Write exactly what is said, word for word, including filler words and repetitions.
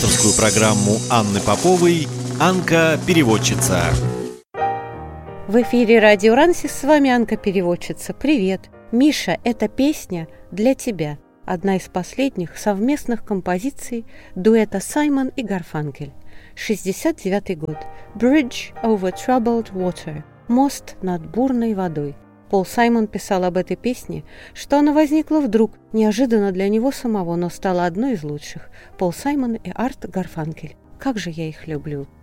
Авторскую программу Анны Поповой «Анка-переводчица». В эфире Радио Рансис, с вами Анка-переводчица. Привет! Миша, эта песня для тебя. Одна из последних совместных композиций дуэта Саймон и Гарфанкель. шестьдесят девятый год. Bridge over troubled water. Мост над бурной водой. Пол Саймон писал об этой песне, что она возникла вдруг, неожиданно для него самого, но стала одной из лучших. Пол Саймон и Арт Гарфанкель. Как же я их люблю.